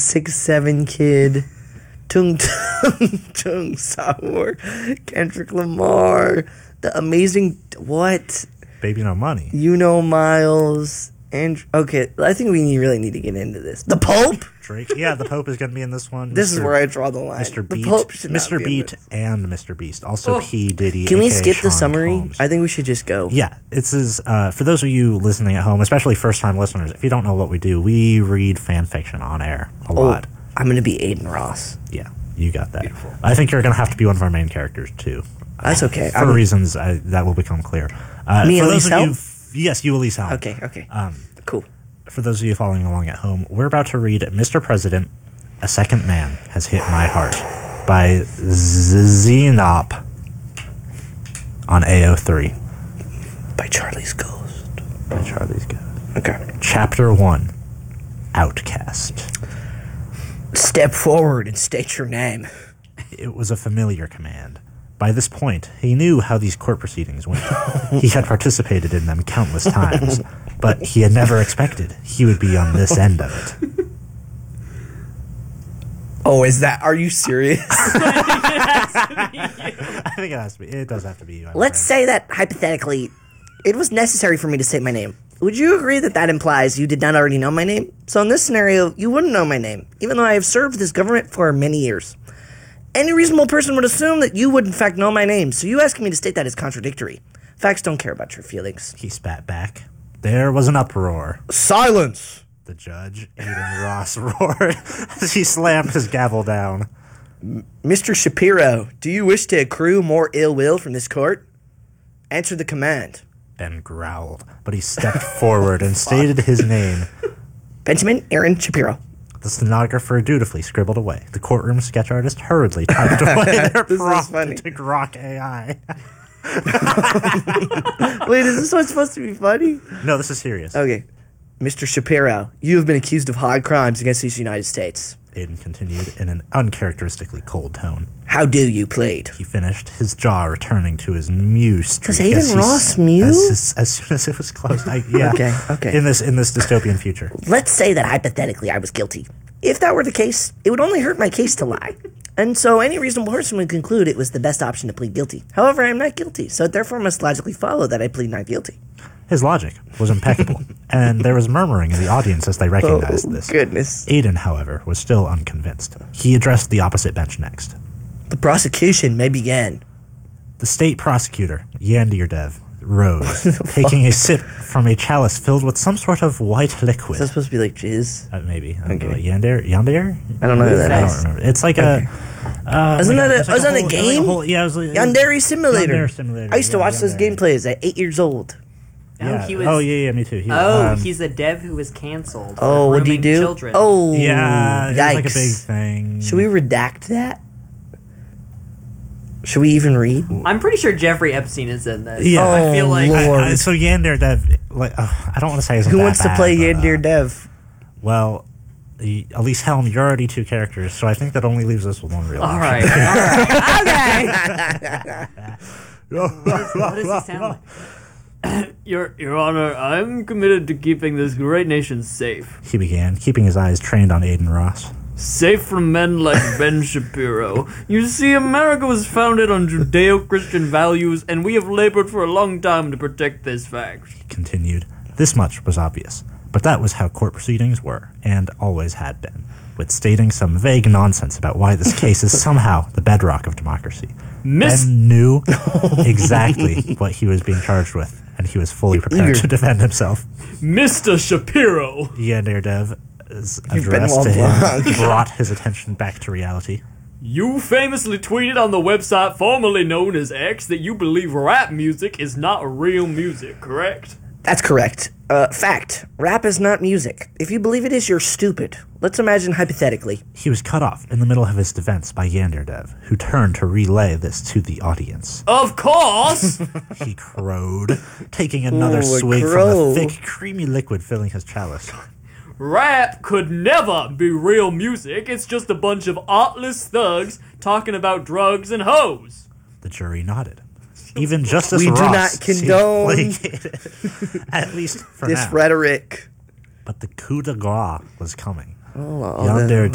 6'7" kid. Tung Tung Sour. Kendrick Lamar. The amazing... What? Baby No Money. You Know Miles. And okay, I think we really need to get into this. The Pope? Drake. Yeah, the Pope is going to be in this one. This is where I draw the line. Mr. The Beat, Pope should not Mr. be in Beat, this. and Mr. Beast. Also, P. Diddy. Can we aka skip the Sean summary? Combs. I think we should just go. Yeah, this is for those of you listening at home, especially first-time listeners. If you don't know what we do, we read fan fiction on air a lot. I'm going to be Aiden Ross. Yeah, you got that. Beautiful. I think you're going to have to be one of our main characters too. That's okay. For reasons that will become clear. Me, Elise Helm? Yes, you, Elise Helm. Okay. Cool. For those of you following along at home, we're about to read Mr. President, A Second Man Has Hit My Heart by Xenop on AO3. By Charlie's Ghost. Okay. Chapter 1, Outcast. Step forward and state your name. It was a familiar command. By this point, he knew how these court proceedings went. He had participated in them countless times, but he had never expected he would be on this end of it. Oh, are you serious? I think it has to be. It does have to be you. Let's say that, hypothetically, it was necessary for me to state my name. Would you agree that implies you did not already know my name? So in this scenario, you wouldn't know my name, even though I have served this government for many years. Any reasonable person would assume that you would in fact know my name, so you asking me to state that is contradictory. Facts don't care about your feelings. He spat back. There was an uproar. Silence! The judge, Aiden Ross, roared as he slammed his gavel down. Mr. Shapiro, do you wish to accrue more ill will from this court? Answer the command. Ben growled, but he stepped forward and stated his name. Benjamin Aaron Shapiro. The stenographer dutifully scribbled away. The courtroom sketch artist hurriedly typed away their prompt to Grok AI. Wait, is this one supposed to be funny? No, this is serious. Okay. Mr. Shapiro, you have been accused of high crimes against the United States. Aiden continued in an uncharacteristically cold tone. How do you plead? He finished, his jaw returning to his mew streak. Does Aiden Ross mew? As soon as it was closed. Yeah. Okay. In this dystopian future. Let's say that hypothetically I was guilty. If that were the case, it would only hurt my case to lie. And so any reasonable person would conclude it was the best option to plead guilty. However, I am not guilty, so it therefore must logically follow that I plead not guilty. His logic was impeccable, and there was murmuring in the audience as they recognized this. Goodness. Aiden, however, was still unconvinced. He addressed the opposite bench next. The prosecution may begin. The state prosecutor, Yandir rose, taking a sip from a chalice filled with some sort of white liquid. Is that supposed to be like jizz? Maybe. Okay. Yandir? I don't know who that I is. don't remember. It's like a... Wasn't that a game? It was like Yandere Simulator. Yandere Simulator. I used to watch those gameplays at 8 years old. Yeah. He was, me too. He's a dev who was canceled. Oh, what did he do? Children. Oh, yeah, it yikes. was like a big thing. Should we redact that? Should we even read? I'm pretty sure Jeffrey Epstein is in this. Yeah. I feel like Lord. so Yandir I don't want to say Who wants to play Yandir Dev? Well, Elise Helm, you're already two characters, so I think that only leaves us with one real all option. right. Okay. What does he sound like? Your Honor, I'm committed to keeping this great nation safe. He began, keeping his eyes trained on Aiden Ross. Safe from men like Ben Shapiro. You see, America was founded on Judeo-Christian values, and we have labored for a long time to protect this fact. He continued. This much was obvious, but that was how court proceedings were, and always had been, with stating some vague nonsense about why this case is somehow the bedrock of democracy. Ben knew exactly what he was being charged with, and he was fully prepared to defend himself. Mr. Shapiro! Yandir Dev's address to him brought his attention back to reality. You famously tweeted on the website formerly known as X that you believe rap music is not real music, correct? That's correct. Fact. Rap is not music. If you believe it is, you're stupid. Let's imagine hypothetically. He was cut off in the middle of his defense by Yandir Dev, who turned to relay this to the audience. Of course! He crowed, taking another Ooh, swig from crow. the thick, creamy liquid filling his chalice. Rap could never be real music. It's just a bunch of artless thugs talking about drugs and hoes. The jury nodded. Even Justice We do Ross not seemed condone placated, at least for This now. rhetoric. But the coup de grace was coming. Oh, Yandir